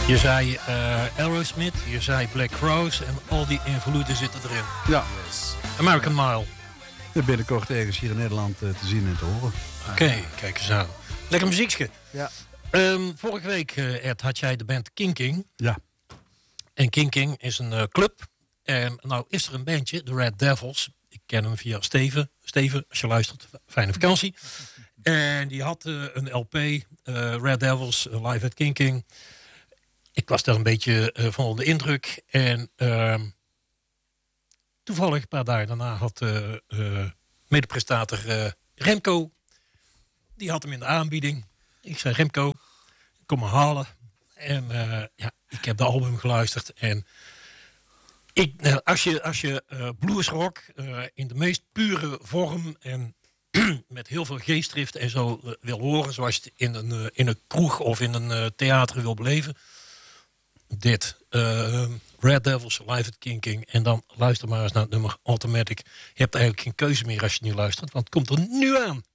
Je zei Aerosmith, je zei Black Crowes en al die invloeden zitten erin. Ja. American Mile. Binnenkort ergens hier in Nederland te zien en te horen. Oké, kijk eens aan. Lekker muziekje. Ja. Vorige week, Ed, had jij de band King King. Ja. En King King is een club. En nou is er een bandje, de Red Devils. Ik ken hem via Steven. Steven, als je luistert, fijne vakantie. En die had een LP, Red Devils, live at King King. Ik was daar een beetje van onder de indruk. En toevallig een paar dagen daarna had medeprestator Remco. Die had hem in de aanbieding. Ik zei, Remco, kom me halen. En ik heb de album geluisterd. En als je bluesrock in de meest pure vorm en met heel veel geestdrift en zo wil horen, zoals je het in een kroeg of in een theater wil beleven. Dit. Red Devils, live at King King. En dan luister maar eens naar het nummer Automatic. Je hebt eigenlijk geen keuze meer als je nu luistert, want het komt er nu aan.